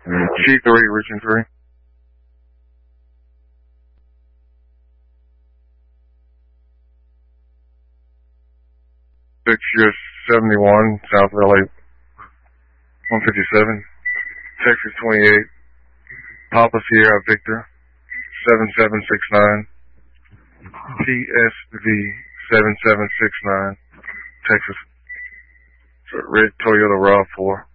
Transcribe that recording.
G3, Region 3. 6-71, South LA 157, Texas 28, Papa Sierra Victor 7769, PSV 7769, Texas, Red Toyota RAV4.